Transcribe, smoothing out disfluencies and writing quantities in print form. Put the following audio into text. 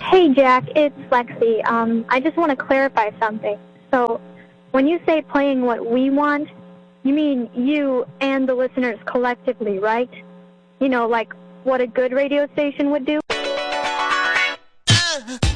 Hey, Jack, it's Lexi. I just want to clarify something. So, when you say playing what we want, you mean you and the listeners collectively, right? You know, like what a good radio station would do?